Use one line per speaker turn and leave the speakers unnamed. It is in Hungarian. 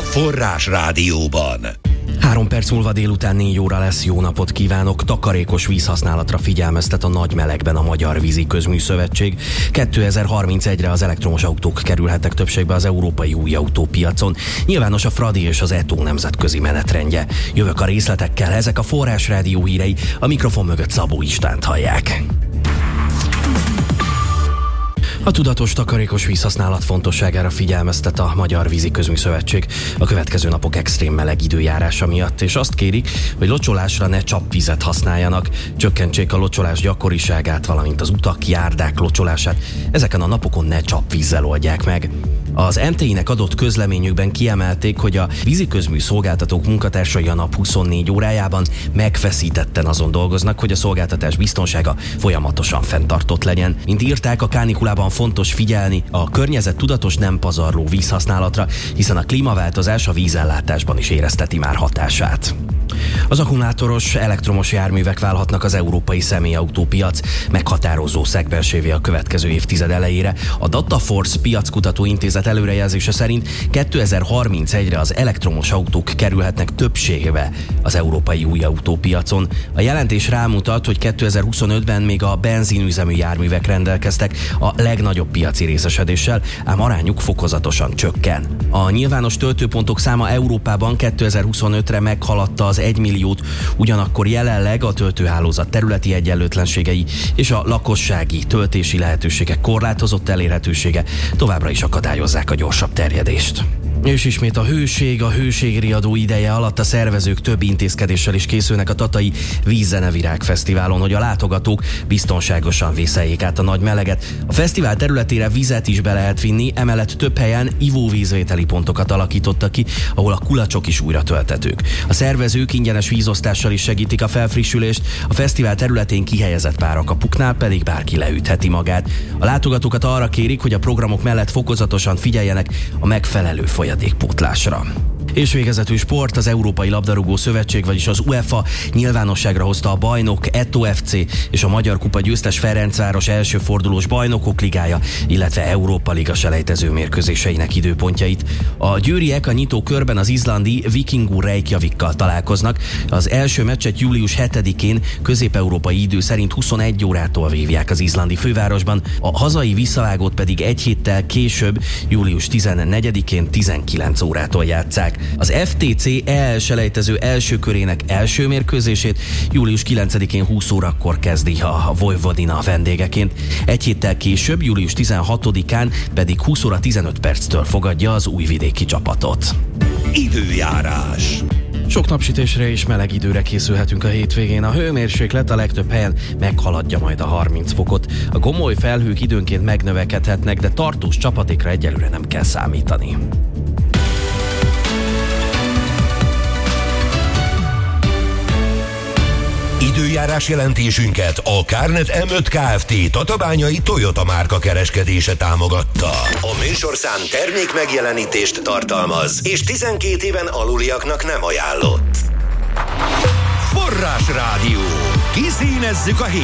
Forrás Rádióban.
3 perc múlva délután 4 óra lesz. Jó napot kívánok! Takarékos vízhasználatra figyelmeztet a nagy melegben a Magyar Vízi Közműszövetség. 2031-re az elektromos autók kerülhetnek többségbe az európai új autópiacon. Nyilvános a Fradi és az ETO nemzetközi menetrendje. Jövök a részletekkel, ezek a Forrás Rádió hírei, a mikrofon mögött Szabó Istvánt hallják. A tudatos takarékos vízhasználat fontosságára figyelmeztet a Magyar Vízi Közműszövetség a következő napok extrém meleg időjárása miatt, és azt kérik, hogy locsolásra ne csapvizet használjanak, csökkentsék a locsolás gyakoriságát, valamint az utak, járdák locsolását ezeken a napokon ne csapvízzel oldják meg. Az MTI-nek adott közleményükben kiemelték, hogy a víziközmű szolgáltatók munkatársai a nap 24 órájában megfeszítetten azon dolgoznak, hogy a szolgáltatás biztonsága folyamatosan fenntartott legyen. Mint írták, a kánikulában fontos figyelni a környezettudatos, nem pazarló vízhasználatra, hiszen a klímaváltozás a vízellátásban is érezteti már hatását. Az akkumulátoros elektromos járművek válhatnak az európai személyautópiac meghatározó szegmensévé a következő évtized elejére. A Dataforce piackutató intézet előrejelzése szerint 2031-re az elektromos autók kerülhetnek többségbe az európai új autópiacon. A jelentés rámutat, hogy 2025-ben még a benzinüzemű járművek rendelkeztek a legnagyobb piaci részesedéssel, ám arányuk fokozatosan csökken. A nyilvános töltőpontok száma Európában 2025-re meghaladta az 1 milliót, ugyanakkor jelenleg a töltőhálózat területi egyenlőtlenségei és a lakossági töltési lehetőségek korlátozott elérhetősége továbbra is akadályozzák a gyorsabb terjedést. És ismét a hőségriadó ideje alatt a szervezők több intézkedéssel is készülnek a tatai Vízzenevirág Fesztiválon, hogy a látogatók biztonságosan vészeljék át a nagy meleget. A fesztivál területére vizet is be lehet vinni, emellett több helyen ivóvízvételi pontokat alakítottak ki, ahol a kulacsok is újra tölthetők. A szervezők ingyenes vízosztással is segítik a felfrissülést, a fesztivál területén kihelyezett párakapuknál pedig bárki leütheti magát. A látogatókat arra kérik, hogy a programok mellett fokozatosan figyeljenek a megfelelő folyadékpótlásra. És végezetül sport, az Európai Labdarúgó Szövetség, vagyis az UEFA nyilvánosságra hozta a bajnok Eto FC és a Magyar Kupa győztes Ferencváros első fordulós bajnokok ligája, illetve Európa Liga selejtező mérkőzéseinek időpontjait. A győriek a nyitó körben az izlandi Vikingur Reykjavikkal találkoznak. Az első meccset július 7-én közép-európai idő szerint 21 órától vívják az izlandi fővárosban, a hazai visszavágót pedig egy héttel később, július 14-én 19 órától játsszák. Az FTC selejtező első körének első mérkőzését július 9-én 20 órakor kezdi a Vojvodina vendégeként. Egy héttel később, július 16-án pedig 20 óra 15 perctől fogadja az újvidéki csapatot.
Időjárás.
Sok napsütésre és meleg időre készülhetünk a hétvégén. A hőmérséklet a legtöbb helyen meghaladja majd a 30 fokot. A gomoly felhők időnként megnövekedhetnek, de tartós csapadékra egyelőre nem kell számítani.
Időjárás jelentésünket a Kárnet M5 Kft. Tatabányai Toyota márka kereskedése támogatta. A műsorszám termék megjelenítést tartalmaz, és 12 éven aluliaknak nem ajánlott. Forrás Rádió. Kiszínezzük a hét.